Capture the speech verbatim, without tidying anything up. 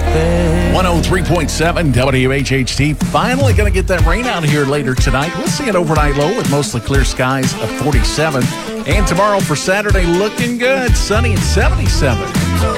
bed. one oh three point seven W H H T. Finally going to get that rain out here later tonight. We'll see an overnight low with mostly clear skies of forty-seven. And tomorrow for Saturday, looking good. Sunny at seventy-seven.